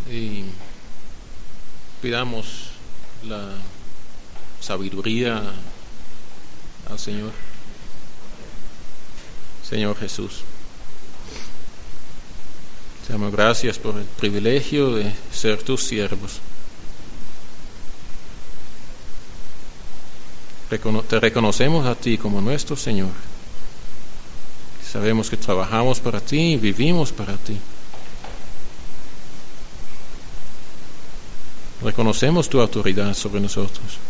y pidamos la sabiduría al Señor. Señor Jesús, te damos gracias por el privilegio de ser tus siervos. Te reconocemos a ti como nuestro Señor. Sabemos que trabajamos para ti y vivimos para ti. Reconocemos tu autoridad sobre nosotros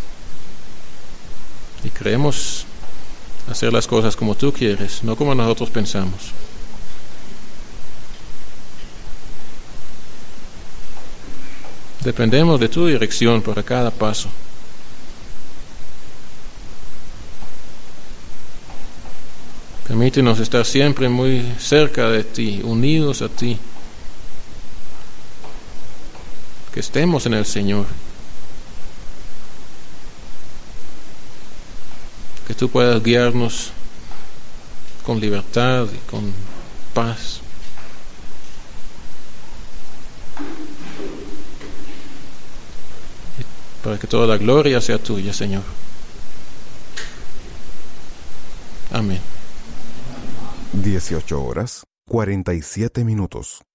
y queremos hacer las cosas como tú quieres, no como nosotros pensamos. Dependemos de tu dirección para cada paso. Permítenos estar siempre muy cerca de ti, unidos a ti. Que estemos en el Señor. Que tú puedas guiarnos con libertad y con paz. Para que toda la gloria sea tuya, Señor. Amén. 18:47.